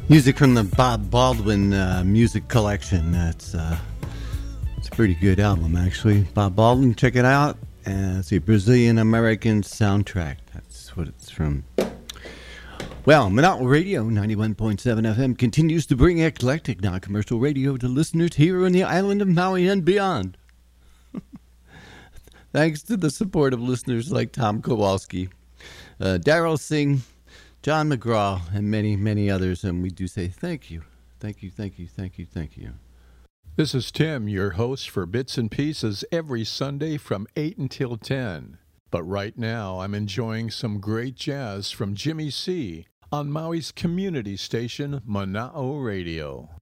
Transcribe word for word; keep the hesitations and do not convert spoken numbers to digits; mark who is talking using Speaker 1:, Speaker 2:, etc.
Speaker 1: Music from the Bob Baldwin uh, music collection. That's uh, it's a pretty good album, actually. Bob Baldwin, check it out. Uh, it's a Brazilian American soundtrack. That's what it's from. Well, Monotl Radio ninety-one point seven F M continues to bring eclectic, non-commercial radio to listeners here on the island of Maui and beyond. Thanks to the support of listeners like Tom Kowalski, uh, Daryl Singh, John McGraw, and many, many others, and we do say thank you. Thank you, thank you, thank you, thank you.
Speaker 2: This is Tim, your host for Bits and Pieces every Sunday from eight until ten. But right now, I'm enjoying some great jazz from Jimmy C on Maui's community station, Monotl Radio.